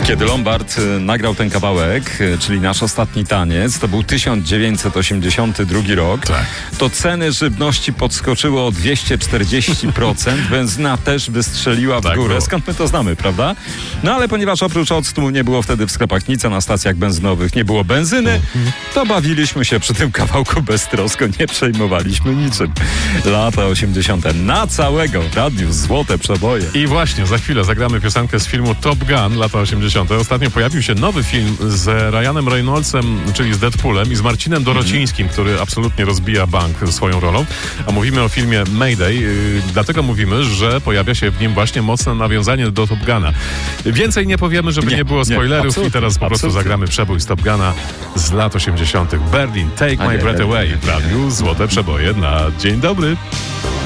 Kiedy Lombard nagrał ten kawałek, czyli Nasz ostatni taniec, to był 1982 rok, to ceny żywności podskoczyły o 240%, benzyna też wystrzeliła w górę. Skąd my to znamy, prawda? No ale ponieważ oprócz octu nie było wtedy w sklepach nic, a na stacjach benzynowych nie było benzyny, to bawiliśmy się przy tym kawałku beztrosko, nie przejmowaliśmy niczym. Lata 80. na całego radiu złote przeboje. I właśnie, za chwilę zagramy piosenkę z filmu Top Gun, lata 80. Ostatnio pojawił się nowy film z Ryanem Reynoldsem, czyli z Deadpoolem, i z Marcinem Dorocińskim, który absolutnie rozbija bank swoją rolą. A mówimy o filmie Mayday, dlatego mówimy, że pojawia się w nim właśnie mocne nawiązanie do Top Guna. Więcej nie powiemy, żeby nie było spoilerów, i teraz po prostu zagramy przebój z Top Guna z lat 80. Berlin, Take My Breath Away w radiu Złote Przeboje na dzień dobry.